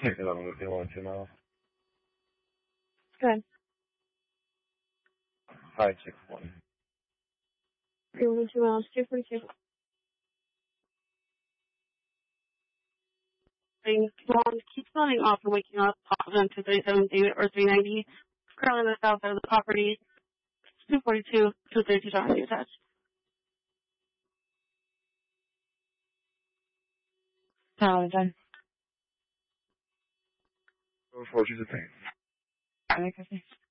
Take it on if you want to know. Good. 561. 312 miles, 242. Keep spelling off and waking up, positive 237 David or 390. Currently on the south side of the property, 242, 232 John attached. Done. 4 to the thing. I like